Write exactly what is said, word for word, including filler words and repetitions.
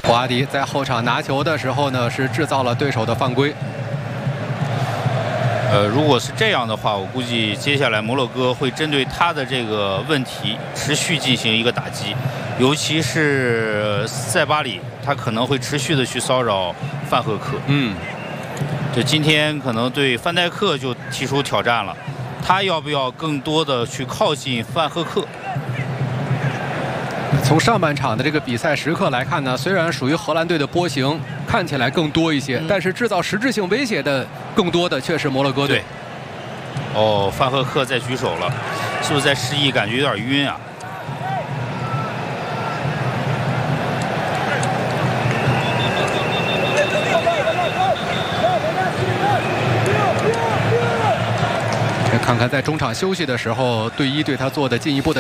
博阿迪在后场拿球的时候呢，是制造了对手的犯规。 呃，如果是这样的话，我估计接下来摩洛哥会针对他的这个问题持续进行一个打击，尤其是塞巴里，他可能会持续的去骚扰范赫克。 嗯， 这今天可能对范戴克就提出挑战了，他要不要更多的去靠近范赫克？ 从上半场的这个比赛时刻来看呢，虽然属于荷兰队的波形看起来更多一些，嗯、但是制造实质性威胁的更多的却是摩洛哥队。 哦，范赫克在举手了，是不是在示意？感觉有点晕啊。 看看在中场休息的时候，队医对他做的进一步的